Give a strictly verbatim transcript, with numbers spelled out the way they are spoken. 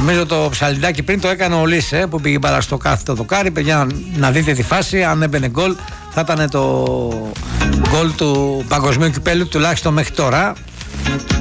Νομίζω το ψαλιδάκι πριν το έκανε ο Λίσε που πήγε παρά στο κάθετο δοκάρι. Παιδιά, να δείτε τη φάση. Αν έμπαινε γκολ, θα ήταν το γκολ του παγκοσμίου κυπέλου τουλάχιστον μέχρι τώρα.